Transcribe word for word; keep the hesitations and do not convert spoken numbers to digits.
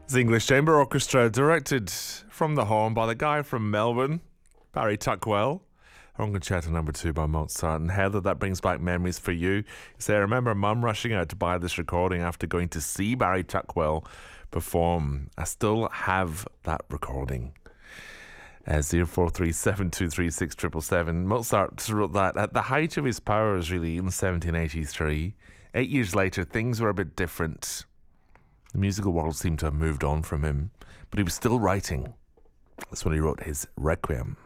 The English Chamber Orchestra, directed from the horn by the guy from Melbourne, Barry Tuckwell. Horn Concerto Number Two by Mozart. And Heather, that brings back memories for you. So I remember Mum rushing out to buy this recording after going to see Barry Tuckwell perform. I still have that recording. Uh, zero four three seven two three six seven seven seven. Mozart wrote that at the height of his powers, really, in seventeen eighty-three. Eight years later, things were a bit different. The musical world seemed to have moved on from him, but he was still writing. That's when he wrote his Requiem.